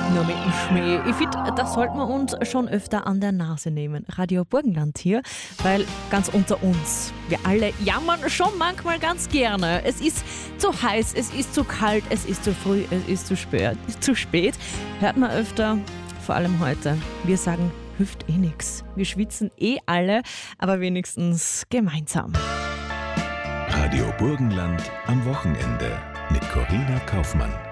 Nur mit dem Schmäh. Ich finde, das sollten wir uns schon öfter an der Nase nehmen. Radio Burgenland hier, weil ganz unter uns, wir alle jammern schon manchmal ganz gerne. Es ist zu heiß, es ist zu kalt, es ist zu früh, es ist zu spät. Hört man öfter, vor allem heute. Wir sagen, hilft eh nix. Wir schwitzen eh alle, aber wenigstens gemeinsam. Radio Burgenland am Wochenende mit Corinna Kaufmann.